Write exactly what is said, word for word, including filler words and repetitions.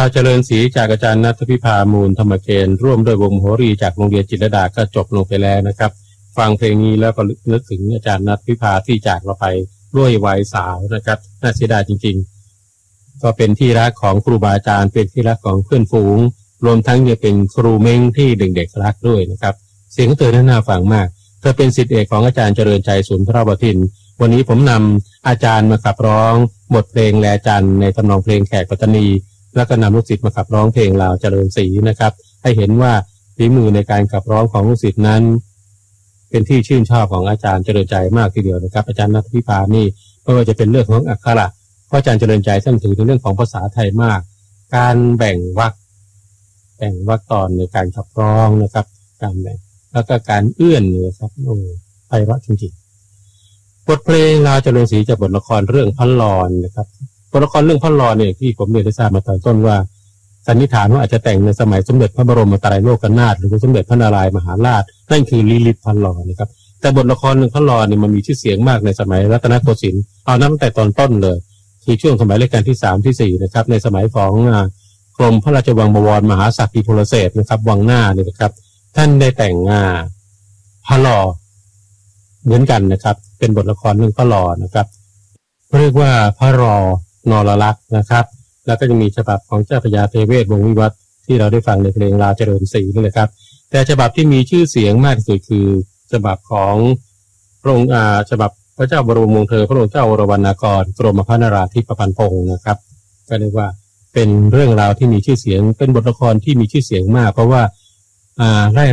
าวเจริญศรีจากอาจารย์ณัฐพิภามูลธรรมเกณฑ์ร่วมด้วยวงโหรีจากโรงเรียนจิตรลดาก็จบลงไปแล้วนะครับฟังเพลงนี้แล้วก็นึกถึงอาจารย์ณัฐพิภาที่จากเราไปด้วยวัยสาวนะครับน่าเสียดายจริงๆก็เป็นที่รักของครูบาอาจารย์เป็นที่รักของเพื่อนฝูงรวมทั้งยังเป็นครูเม้งที่เด็กๆรักด้วยนะครับเสียงของเธอน่าฟังมากเธอเป็นศิษย์เอกของอาจารย์เจริญใจสุนทรวทินวันนี้ผมนำอาจารย์มาขับร้องบทเพลงแลจันทร์ในทำนองเพลงแขกปัตตานีแล้วก็นำลูกศิษย์มาขับร้องเพลงลาวเจริญศรีนะครับให้เห็นว่าฝีมือในการขับร้องของลูกศิษย์นั้นเป็นที่ชื่นชอบของอาจารย์เจริญใจมากทีเดียวนะครับอาจารย์ณัฐพิภานี่ไม่ว่าจะเป็นเรื่องของอักขระเพราะอาจารย์เจริญใจท่านถือในเรื่องของภาษาไทยมากการแบ่งวรรคแบ่งวรรคตอนในการขับร้องนะครับการแบ่งแล้วก็การเอื้อนเนี่ยครับโอ้ไพเราะจริงๆบทเพลงลาวเจริญศรีจากบทละครเรื่องพระลอนนะครับบทละครเรื่องพระลอนเนี่ยที่ผมเรียนได้ทราบมาตอนต้นว่าสันนิษฐานว่าอาจจะแต่งในสมัยสมเด็จพระบรมไตรโลกนาถหรือสมเด็จพระนารายณ์มหาราชนั่นคือลิลิตพระลอนนะครับแต่บทละครเรื่องพระลอนเนี่ยมันมีชื่อเสียงมากในสมัยรัตนโกสินทร์เอาตั้งแต่ตอนต้นเลยคือช่วงสมัยรัชกาลที่สามที่สี่นะครับในสมัยของกรมพระราชวังบวรมหาศักดิพลเศรษฐ์นะครับวังหน้าเนี่ยนะครับท่านได้แต่งงานพระลอเหมือนกันนะครับเป็นบทละครเรื่องพระลอนะครับเรียกว่าพระรอนรลักษณ์นะครับแล้วก็จะมีฉบับของเจ้าพระยาเทเวศวงศ์วิวัฒน์ที่เราได้ฟังในเพลงลาวเจริญศรีนี่แหละครับแต่ฉบับที่มีชื่อเสียงมากที่สุดคือฉบับของพระองค์อ่าฉบับพระเจ้าบรมวงศ์เธอพระองค์เจ้าวรวรรณกรกรมพระนราธิปพันพงศ์นะครับก็เรียกว่าเป็นเรื่องราวที่มีชื่อเสียงเป็นบทละครที่มีชื่อเสียงมากเพราะว่าอ่าไล่